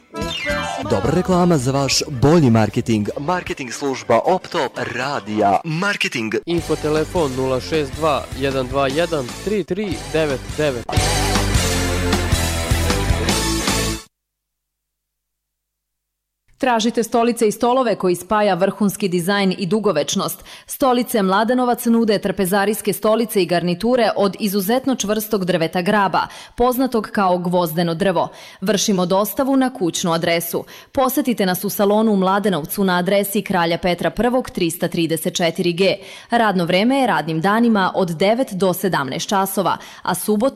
Dobra reklama za vaš bolji marketing. Marketing služba Optop Radija. Marketing. Infotelefon 062 121 3399. Tražite stolice i stolove koji spaja vrhunski dizajn i dugovečnost. Stolice Mladenovac nude trpezarijske stolice i garniture od izuzetno čvrstog drveta graba, poznatog kao gvozdeno drvo. Vršimo dostavu na kućnu adresu. Posetite nas u salonu u Mladenovcu na adresi Kralja Petra I 334G. Radno vreme je radnim danima od 9 do 17 časova, a subotom